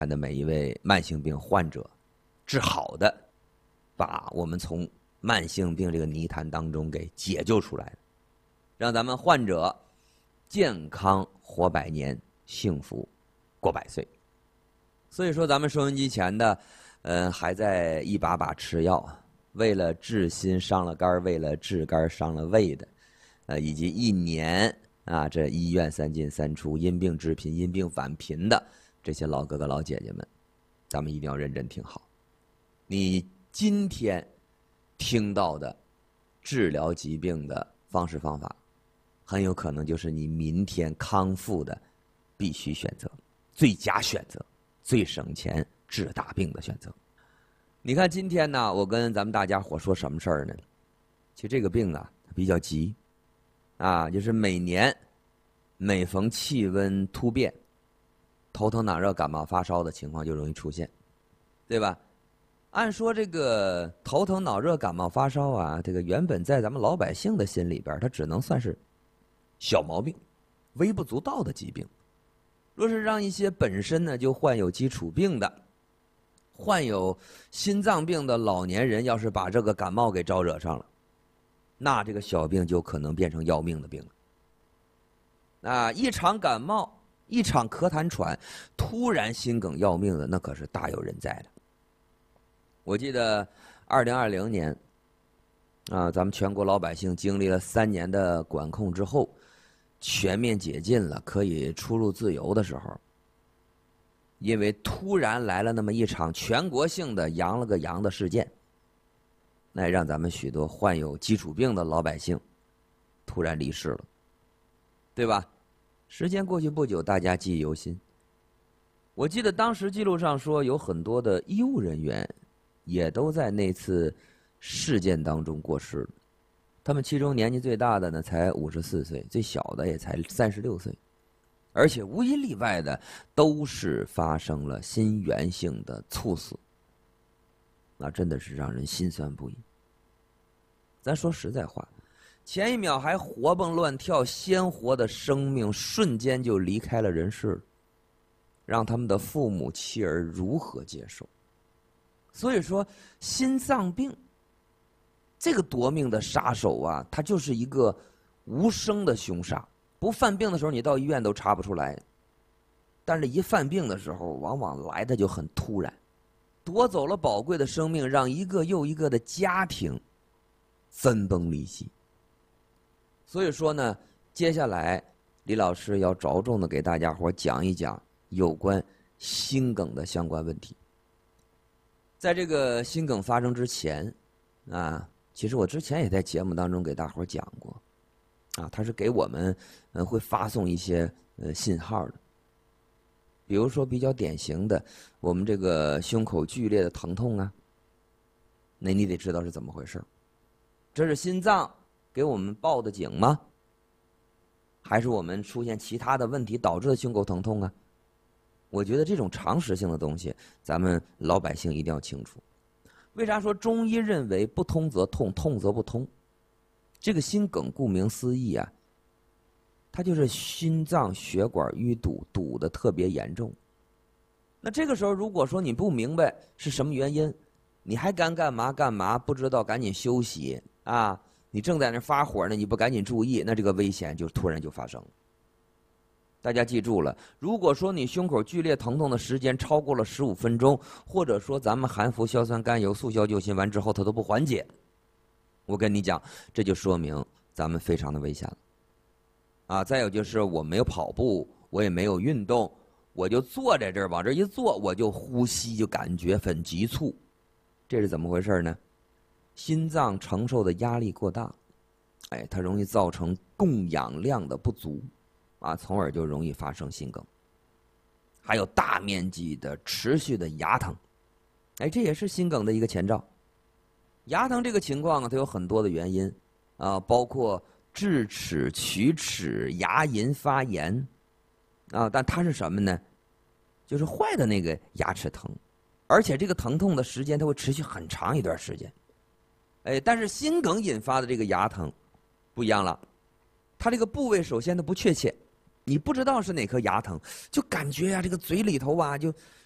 的每一位慢性病患者治好的，把我们从慢性病这个泥潭当中给解救出来的，让咱们患者健康活100年，幸福过100岁。所以说，咱们收音机前的，还在一把把吃药，为了治心伤了肝，为了治肝伤了胃的，以及1年啊，这医院3进3出，因病致贫、因病返贫的这些老哥哥老姐姐们，咱们一定要认真听好。你今天听到的治疗疾病的方式方法，很有可能就是你明天康复的必须选择、最佳选择、最省钱治大病的选择。你看今天呢，我跟咱们大家伙说什么事儿呢？其实这个病啊比较急啊，就是每年每逢气温突变，头疼脑热、感冒发烧的情况就容易出现，对吧？按说这个头疼脑热、感冒发烧啊，这个原本在咱们老百姓的心里边，它只能算是小毛病、微不足道的疾病。若是让一些本身呢就患有基础病的、患有心脏病的老年人，要是把这个感冒给招惹上了，那这个小病就可能变成要命的病了。啊，一场感冒、一场咳痰喘，突然心梗要命的，那可是大有人在的。我记得2020年，啊，咱们全国老百姓经历了3年的管控之后，全面解禁了，可以出入自由的时候，因为突然来了那么一场全国性的阳了个阳的事件，那让咱们许多患有基础病的老百姓突然离世了，对吧？时间过去不久，大家记忆犹新。我记得当时记录上说，有很多的医务人员也都在那次事件当中过世了。他们其中年纪最大的呢才54岁，最小的也才36岁，而且无一例外的都是发生了心源性的猝死，那真的是让人心酸不已。咱说实在话，前一秒还活蹦乱跳鲜活的生命，瞬间就离开了人世了，让他们的父母妻儿如何接受？所以说，心脏病这个夺命的杀手啊，它就是一个无声的凶杀。不犯病的时候，你到医院都查不出来，但是一犯病的时候，往往来的就很突然，夺走了宝贵的生命，让一个又一个的家庭分崩离析。所以说呢，接下来李老师要着重的给大家伙讲一讲有关心梗的相关问题。在这个心梗发生之前啊，其实我之前也在节目当中给大伙讲过啊，它是给我们会发送一些信号的。比如说比较典型的，我们这个胸口剧烈的疼痛啊，那你得知道是怎么回事。这是心脏给我们报的警吗？还是我们出现其他的问题导致的胸口疼痛啊？我觉得这种常识性的东西，咱们老百姓一定要清楚。为啥说中医认为不通则痛，痛则不通？这个心梗顾名思义啊，它就是心脏血管淤堵，堵得特别严重。那这个时候，如果说你不明白是什么原因，你还干嘛，不知道赶紧休息啊！你正在那发火呢，你不赶紧注意，那这个危险就突然就发生了。大家记住了，如果说你胸口剧烈疼痛的时间超过了15分钟，或者说咱们含服硝酸甘油、速效救心丸之后它都不缓解，我跟你讲，这就说明咱们非常的危险了啊！再有就是我没有跑步，我也没有运动，我就坐在这儿，往这一坐，我就呼吸就感觉很急促，这是怎么回事呢？心脏承受的压力过大，哎，它容易造成供氧量的不足啊，从而就容易发生心梗。还有大面积的持续的牙疼，哎，这也是心梗的一个前兆。牙疼这个情况啊，它有很多的原因啊，包括智齿、龋齿、牙龈发炎啊，但它是什么呢？就是坏的那个牙齿疼，而且这个疼痛的时间它会持续很长一段时间。哎，但是心梗引发的这个牙疼不一样了，它这个部位首先它不确切，你不知道是哪颗牙疼，就感觉啊这个嘴里头啊就